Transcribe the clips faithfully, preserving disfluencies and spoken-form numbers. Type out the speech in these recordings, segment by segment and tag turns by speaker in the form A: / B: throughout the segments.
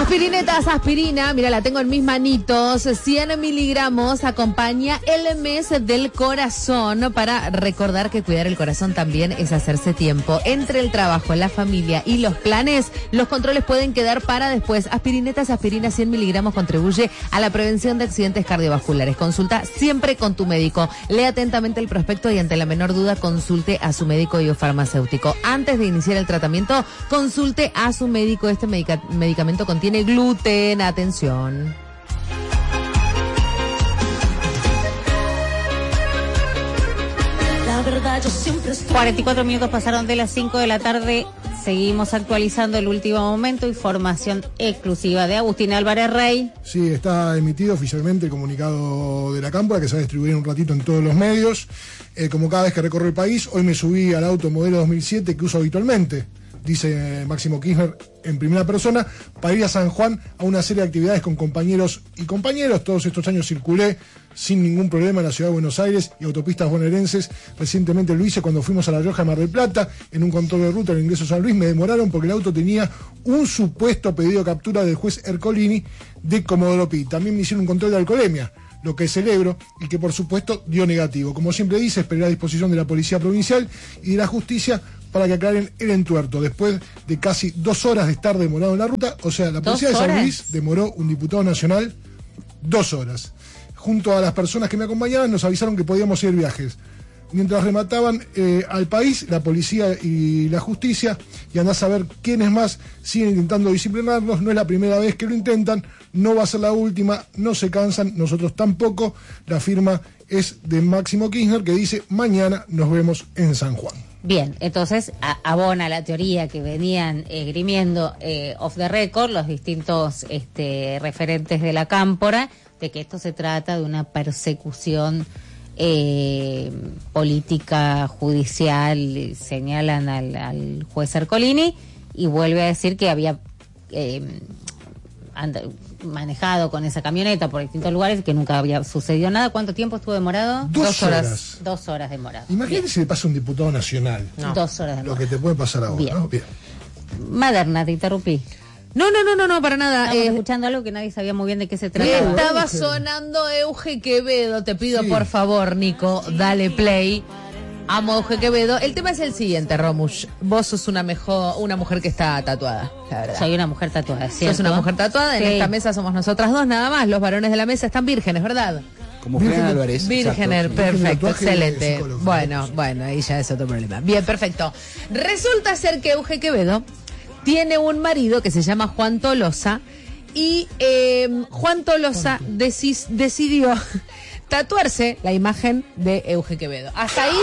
A: Aspirinetas, aspirina, mira, la tengo en mis manitos, cien miligramos, acompaña el mes del corazón para recordar que cuidar el corazón también es hacerse tiempo. Entre el trabajo, la familia y los planes, los controles pueden quedar para después. Aspirinetas, aspirina, cien miligramos contribuye a la prevención de accidentes cardiovasculares. Consulta siempre con tu médico. Lee atentamente el prospecto y ante la menor duda consulte a su médico y o farmacéutico. Antes de iniciar el tratamiento, consulte a su médico. Este medica- medicamento contiene Tiene gluten, atención.
B: La verdad, yo siempre estoy...
C: cuarenta y cuatro minutos pasaron de las cinco de la tarde. Seguimos actualizando el último momento. Información exclusiva de Agustín Álvarez Rey.
D: Sí, está emitido oficialmente el comunicado de la Cámpora, que se va a distribuir en un ratito en todos los medios. Eh, como cada vez que recorro el país, hoy me subí al auto modelo dos mil siete que uso habitualmente, dice Máximo Kirchner en primera persona, para ir a San Juan a una serie de actividades con compañeros y compañeros. Todos estos años circulé sin ningún problema en la ciudad de Buenos Aires y autopistas bonaerenses. Recientemente lo hice cuando fuimos a La Rioja de Mar del Plata, en un control de ruta en el ingreso a San Luis. Me demoraron porque el auto tenía un supuesto pedido de captura del juez Ercolini de Comodoro Pi. También me hicieron un control de alcoholemia, lo que celebro y que por supuesto dio negativo. Como siempre dice, esperé a disposición de la Policía Provincial y de la Justicia para que aclaren el entuerto. Después de casi dos horas de estar demorado en la ruta, o sea, la Policía de San Luis demoró un diputado nacional dos horas. Junto a las personas que me acompañaban nos avisaron que podíamos ir viajes. Mientras remataban eh, al país, la policía y la justicia, y andás a ver quiénes más siguen intentando disciplinarnos. No es la primera vez que lo intentan, no va a ser la última, no se cansan, nosotros tampoco. La firma es de Máximo Kirchner, que dice: mañana nos vemos en San Juan.
C: Bien, entonces a, abona la teoría que venían esgrimiendo eh, off the record los distintos este, referentes de la Cámpora, de que esto se trata de una persecución eh, política, judicial. Señalan al, al juez Ercolini y vuelve a decir que había eh, anda, manejado con esa camioneta por distintos lugares, que nunca había sucedido nada. ¿Cuánto tiempo estuvo demorado?
D: Dos,
C: Dos
D: horas.
C: horas. Dos horas demorado.
D: Imagínate si le pasa a un diputado nacional.
C: No. Dos horas demorado.
D: Lo que te puede pasar ahora,
C: Bien.
D: ¿no? Bien.
C: Maderna, te interrumpí.
A: No, no, no, no, no, para nada.
C: Estamos
A: Eh,
C: escuchando algo que nadie sabía muy bien de qué se trataba.
A: estaba
D: Euge.
A: sonando Euge Quevedo. Te pido
D: Sí.
A: por favor, Nico, dale play. Amo a Euge Quevedo. El tema es el siguiente, Romush. Vos sos una mejor, una mujer que está tatuada, la verdad.
C: Soy una mujer tatuada, ¿cierto?
A: Sos una mujer tatuada. En
C: Sí.
A: esta mesa somos nosotras dos nada más. Los varones de la mesa están vírgenes, ¿verdad?
E: Como Fran
D: Virgen-
E: Álvarez.
A: Vírgenes,
E: exacto.
A: perfecto,
D: tatuaje
A: excelente.
D: psicólogo.
A: Bueno, bueno, ahí ya es otro problema. Bien, perfecto. Resulta ser que Euge Quevedo tiene un marido que se llama Juan Tolosa y eh, Juan Tolosa decis- decidió tatuarse la imagen de Euge Quevedo. Hasta ahí,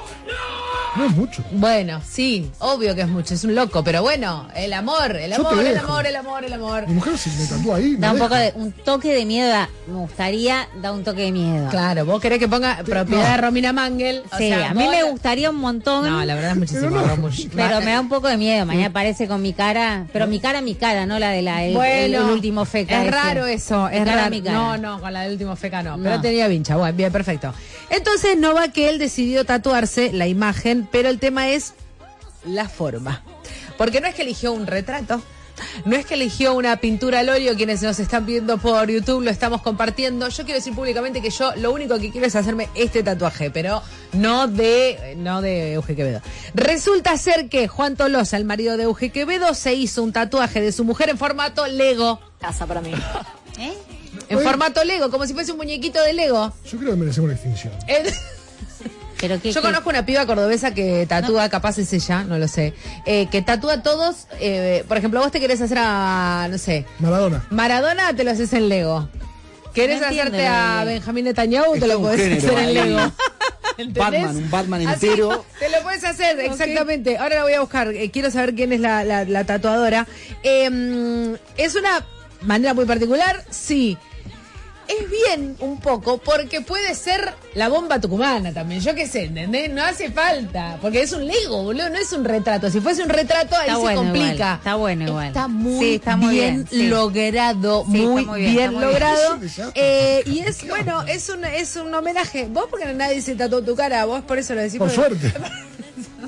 D: No es mucho.
A: bueno, sí, obvio que es mucho, es un loco, pero bueno, el amor, el
D: Yo
A: amor,
D: te
A: el
D: dejo.
A: amor, el amor, el amor.
D: Mi mujer, si me tatúa ahí, me
C: Da un
D: deja.
C: poco de, un toque de miedo, da- me gustaría, da un toque de miedo.
A: Claro, vos querés que ponga propiedad
D: no.
A: de Romina Mangel. O
C: Sí,
A: sea,
C: a mí
A: vos-
C: me gustaría un montón.
A: No, la verdad es muchísimo,
D: Pero no.
A: Romush.
C: Pero me da un poco de miedo. Mañana aparece con mi cara, pero mi cara, mi cara, no la de la el,
A: Bueno,
C: el- el último feca.
A: es
C: ese.
A: raro eso,
C: Mi
A: es
C: cara,
A: raro.
C: mi cara.
A: No, no, con la del último feca no,
C: No.
A: pero tenía vincha. Bueno, bien, perfecto. Entonces no va que él decidió tatuarse la imagen, pero el tema es la forma. Porque no es que eligió un retrato, no es que eligió una pintura al óleo. Quienes nos están viendo por YouTube lo estamos compartiendo. Yo quiero decir públicamente que yo lo único que quiero es hacerme este tatuaje, pero no de no de Euge Quevedo. Resulta ser que Juan Tolosa, el marido de Euge Quevedo, se hizo un tatuaje de su mujer en formato Lego.
B: Casa para mí.
C: ¿Eh?
A: En
D: Oye.
A: formato Lego, como si fuese un muñequito de Lego.
D: Yo creo que merecemos la extinción.
A: Eh,
C: Pero que,
A: Yo
C: que-
A: conozco una piba cordobesa que tatúa, capaz es ella, no lo sé, eh, que tatúa todos, eh, por ejemplo, vos te querés hacer a, no sé,
D: Maradona.
A: Maradona, te lo haces en Lego. ¿Querés
C: No entiendo
A: hacerte
C: lo
A: a
C: de-
A: Benjamín Netanyahu?
E: Es
A: Te lo
E: todo un
A: podés
E: género
A: hacer en
E: ahí.
A: Lego. ¿Entendés?
E: Batman, un Batman
A: Así,
E: entero.
A: te lo puedes hacer, exactamente. Ahora la voy a buscar. Eh, quiero saber quién es la, la, la tatuadora. Eh, es una manera muy particular, sí. Es bien un poco, porque puede ser la bomba tucumana también, yo qué sé, ¿entendés? No hace falta, porque es un Lego, boludo, no es un retrato. Si fuese un retrato, ahí
C: Está
A: se
C: bueno
A: complica.
C: igual, está bueno igual.
A: Está muy,
C: Sí, está muy
A: bien,
C: bien, sí.
A: logrado,
C: Sí, está
A: muy,
C: muy bien,
A: bien,
C: está muy bien.
A: logrado.
D: Es un desastre.
A: Eh, y es, bueno, es un, es un homenaje. Vos porque nadie se tatuó tu cara, vos por eso lo decís.
D: Por
A: porque-
D: suerte.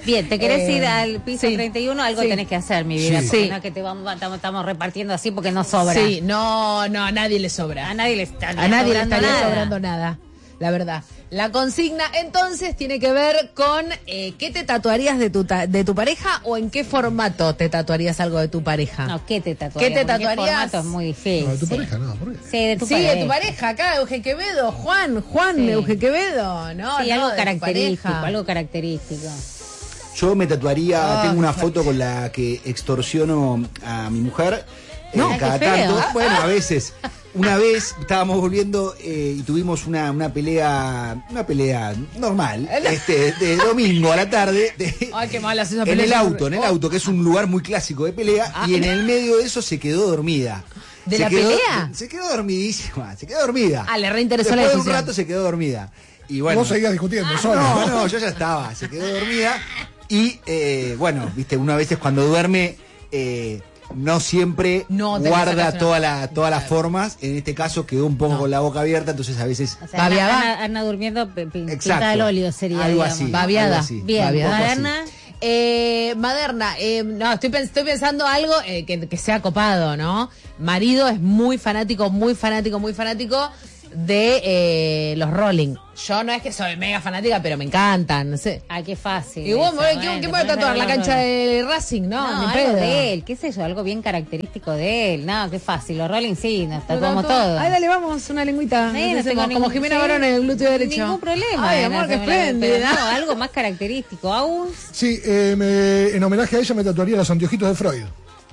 C: Bien, ¿te querés
A: Eh,
C: ir al piso
A: sí,
C: treinta y uno? Algo
A: sí.
C: tenés que hacer, mi vida,
D: Sí.
C: porque
A: Sí.
C: no es que te vamos, estamos, estamos repartiendo así porque no sobra.
A: Sí, no, no, a nadie le sobra.
C: A nadie le está
A: A nadie le
C: sobrando
A: estaría
C: nada.
A: sobrando nada, la verdad. La consigna entonces tiene que ver con eh, ¿qué te tatuarías de tu ta- de tu pareja o en qué formato te tatuarías algo de tu pareja?
C: No, ¿qué te tatuarías?
A: ¿Qué te
C: Porque
A: tatuarías?
C: formato es muy difícil.
D: No, de tu pareja, no, ¿por qué?
C: Sí, de tu
A: Sí,
C: pareja.
A: de tu pareja, acá, Euge Quevedo, Juan, Juan,
C: Sí.
A: Euge Quevedo, no,
C: Sí,
A: no,
C: algo
A: de tu
C: característico,
A: pareja.
C: algo característico.
E: Yo me tatuaría,
A: Ah,
E: tengo una
A: qué
E: foto con la que extorsiono a mi mujer. eh,
C: No,
E: cada
C: qué feo.
E: tanto. Bueno, a veces. Una vez estábamos volviendo eh, y tuvimos una, una pelea, una pelea normal, este, de domingo a la tarde, de-
A: Ay, qué malas esas
E: en
A: peleas.
E: el auto, en el auto, que es un lugar muy clásico de pelea,
A: Ah.
E: y en el medio de eso se quedó dormida.
A: ¿De
E: Se
A: la
E: quedó-
A: pelea?
E: Se quedó dormidísima, se quedó dormida.
A: Ah, le reinteresó la
E: Después de un
A: decisión.
E: rato se quedó dormida. Y bueno,
D: Vos seguías discutiendo, solo.
E: no, no, yo ya estaba, se quedó dormida. Y eh, bueno, viste, uno a veces cuando duerme eh, no siempre
A: No, te
E: guarda
A: sacas una-
E: toda la, todas las formas. En este caso quedó un poco con la boca abierta, entonces a veces.
C: O sea,
A: Babiada.
C: Ana, Ana, Ana durmiendo pe- pe-
E: Exacto.
C: pintada al óleo sería,
E: Algo
C: digamos.
E: así.
A: Babiada.
E: algo así,
C: Bien,
E: un poco así.
C: Moderna.
A: Eh, Maderna, eh, no, estoy, pens- estoy pensando algo eh, que, que sea copado, ¿no? Marido es muy fanático, muy fanático, muy fanático de eh, los Rolling. Yo no es que soy mega fanática, pero me encantan, no sé.
C: Ah, qué fácil.
A: Y vos,
C: eso,
A: ¿quién,
C: bueno,
A: quién
C: te
A: puede
C: pones a
A: tatuar?
C: ver
A: ¿La
C: los
A: cancha
C: Rolling.
A: de Racing? No,
C: No,
A: ni
C: algo
A: pedo.
C: de él, qué sé yo, algo bien característico de él. No, qué fácil. Los Rolling sí, nos
A: Pero
C: tatuamos
A: tatu-
C: todo.
A: Ay, dale, vamos, una lengüita.
C: Sí,
A: Nos
C: no
A: hacemos
C: tengo
A: como
C: ningún-
A: Jimena
C: sí,
A: Barón en el glúteo derecho.
C: Ningún problema.
A: Ay,
C: en
A: amor, qué
C: hacerme la- pero
A: espléndida.
C: no, algo más característico. Agus.
D: Sí, eh, me- en homenaje a ella me tatuaría los anteojitos de Freud.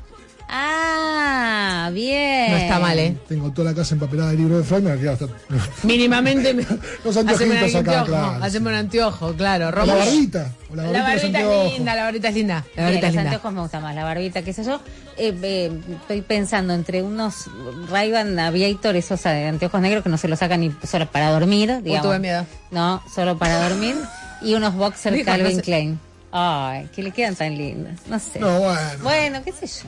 C: Ah, bien.
A: No está mal, ¿eh?
D: Tengo toda la casa empapelada de libros de Freud, me haría hasta...
A: Mínimamente. me-
D: Los
A: haceme un
D: anteojitos acá,
A: anteojo,
D: claro,
A: haceme un
D: sí.
A: anteojo, claro.
D: O
A: Romo.
D: la barbita. O la
A: La
D: barbita, de los
A: barbita es
D: anteojos.
A: linda, la barbita es linda. La
C: Bien,
A: barbita es
C: los
A: linda.
C: anteojos me gusta más, la barbita, qué sé yo. Eh, eh, estoy pensando entre unos Ray-Ban Aviator, esos eh, anteojos negros que no se los sacan ni solo para dormir, digamos.
A: tuve miedo.
C: No, solo para dormir. Y unos boxers
A: Dijo,
C: Calvin
A: no sé.
C: Klein. Ay, que le quedan tan lindos. No sé.
D: No, bueno.
C: Bueno, qué sé yo.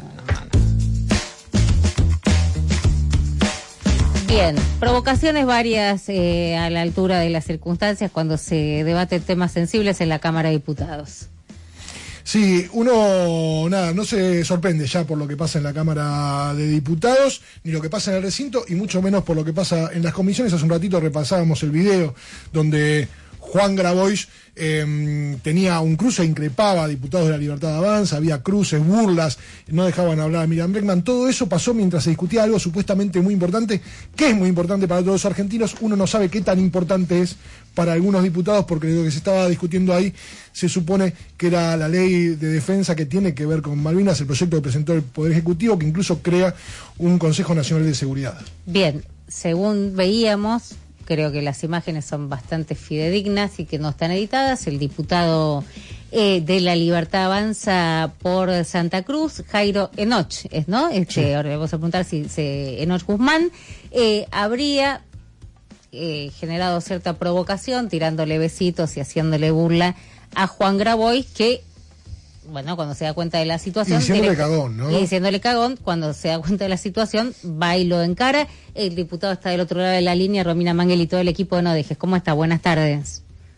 C: Bien, provocaciones varias eh, a la altura de las circunstancias cuando se debaten temas sensibles en la Cámara de Diputados.
D: Sí, uno nada, no se sorprende ya por lo que pasa en la Cámara de Diputados, ni lo que pasa en el recinto, y mucho menos por lo que pasa en las comisiones. Hace un ratito repasábamos el video donde Juan Grabois eh, tenía un cruce, increpaba a diputados de la Libertad de Avanza, había cruces, burlas, no dejaban hablar a Miriam Bregman. Todo eso pasó mientras se discutía algo supuestamente muy importante, que es muy importante para todos los argentinos. Uno no sabe qué tan importante es para algunos diputados, porque lo que se estaba discutiendo ahí se supone que era la ley de defensa que tiene que ver con Malvinas, el proyecto que presentó el Poder Ejecutivo, que incluso crea un Consejo Nacional de Seguridad.
C: Bien, según veíamos, creo que las imágenes son bastante fidedignas y que no están editadas. El diputado eh, de la Libertad Avanza por Santa Cruz, Jairo Enoch, ¿es, no? Este, ahora le vamos a preguntar si se, Enoch Guzmán, eh, habría eh, generado cierta provocación, tirándole besitos y haciéndole burla a Juan Grabois, que, bueno, cuando se da cuenta de la situación...
D: Y diciéndole
C: directa-
D: cagón, ¿no?
C: Y diciéndole cagón, cuando se da cuenta de la situación, va y lo encara. El diputado está del otro lado de la línea, Romina Mangel y todo el equipo de No Dejes. ¿Cómo está? Buenas tardes.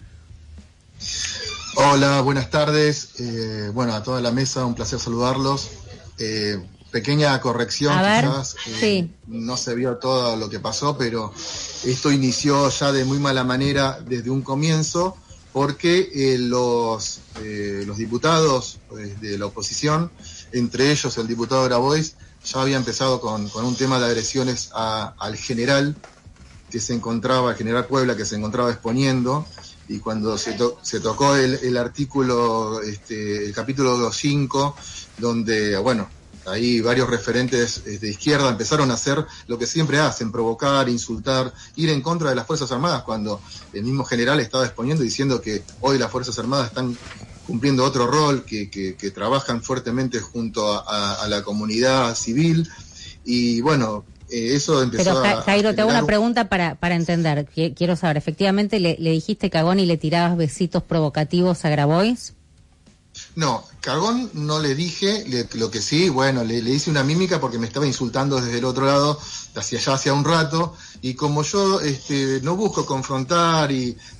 F: Hola, buenas tardes. Eh, bueno, a toda la mesa, un placer saludarlos. Eh, pequeña corrección,
C: A ver,
F: quizás. eh,
C: sí.
F: No se vio todo lo que pasó, pero esto inició ya de muy mala manera desde un comienzo, porque eh, los, eh, los diputados eh, de la oposición, entre ellos el diputado Grabois, ya había empezado con, con un tema de agresiones a- al general que se encontraba, el general Puebla, que se encontraba exponiendo, y cuando se, to- se tocó el, el artículo, este, el capítulo cinco, donde, bueno, ahí varios referentes eh, de izquierda empezaron a hacer lo que siempre hacen, provocar, insultar, ir en contra de las Fuerzas Armadas, cuando el mismo general estaba exponiendo diciendo que hoy las Fuerzas Armadas están cumpliendo otro rol, que, que, que trabajan fuertemente junto a, a- a la comunidad civil, y bueno, eh, eso empezó
C: Pero, Ja-
F: a...
C: Jairo, te hago
F: generar
C: una
F: un-
C: pregunta para, para entender. Qui- Quiero saber, ¿efectivamente le, le dijiste cagón y le tirabas besitos provocativos a Grabois?
F: No, cagón no le dije, le- lo que sí, bueno, le, le hice una mímica porque me estaba insultando desde el otro lado, hacia allá hacía un rato, y como yo este, no busco confrontar y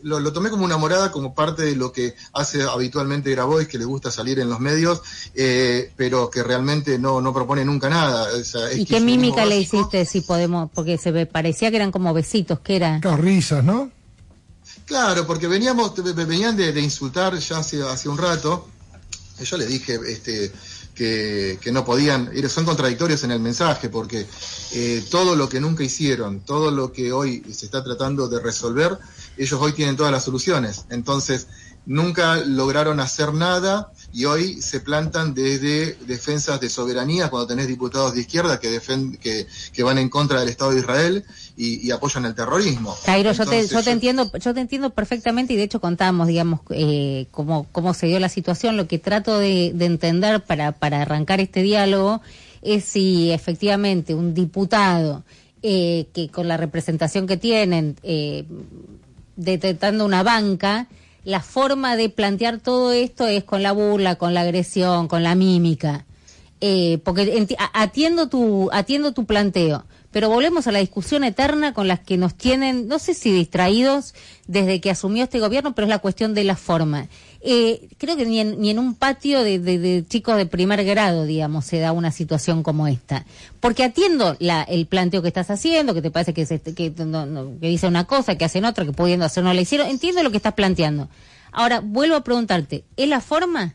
F: lo, lo tomé como una morada, como parte de lo que hace habitualmente Grabois, que le gusta salir en los medios, eh, pero que realmente no, no propone nunca nada. O sea,
C: ¿y qué mímica le hiciste, si podemos? Porque se ve, parecía que eran como besitos, que era...
D: Claro, risas, ¿no?
F: Claro, porque veníamos, venían de, de insultar ya hace, hace un rato. Yo le dije este, que, que no podían, son contradictorios en el mensaje, porque eh, todo lo que nunca hicieron, todo lo que hoy se está tratando de resolver, ellos hoy tienen todas las soluciones. Entonces, nunca lograron hacer nada y hoy se plantan desde defensas de soberanía cuando tenés diputados de izquierda que, defen que, que van en contra del Estado de Israel y, y apoyan el terrorismo.
C: Jairo, yo te, yo te yo... entiendo, yo te entiendo perfectamente, y de hecho contamos, digamos, eh, cómo, cómo se dio la situación. Lo que trato de, de entender para, para arrancar este diálogo es si efectivamente un diputado eh, que con la representación que tienen, eh, detectando una banca, la forma de plantear todo esto es con la burla, con la agresión, con la mímica. Eh, porque atiendo tu, atiendo tu planteo, pero volvemos a la discusión eterna con las que nos tienen, no sé si distraídos desde que asumió este gobierno, pero es la cuestión de la forma. Eh, creo que ni en, ni en un patio de, de, de chicos de primer grado, digamos, se da una situación como esta. Porque atiendo la, el planteo que estás haciendo, que te parece que, se, que, no, no, que dice una cosa, que hacen otra, que pudiendo hacer no la hicieron. Entiendo lo que estás planteando. Ahora, vuelvo a preguntarte, ¿es la forma?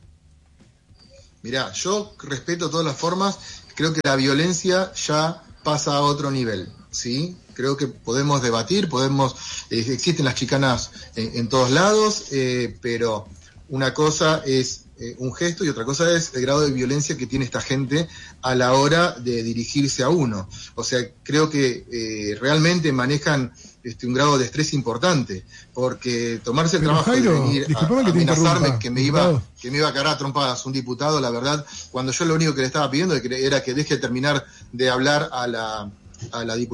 F: Mirá, yo respeto todas las formas, creo que la violencia ya pasa a otro nivel, ¿sí? Creo que podemos debatir, podemos, eh, existen las chicanas en, en todos lados, eh, pero una cosa es eh, un gesto y otra cosa es el grado de violencia que tiene esta gente a la hora de dirigirse a uno. O sea, creo que eh, realmente manejan este, un grado de estrés importante, porque tomarse el
D: pero
F: trabajo
D: Jairo,
F: de venir a, a
D: que
F: amenazarme que me iba que me iba a cagar a trompadas un diputado, la verdad, cuando yo lo único que le estaba pidiendo era que deje de terminar de hablar a la, a la diputada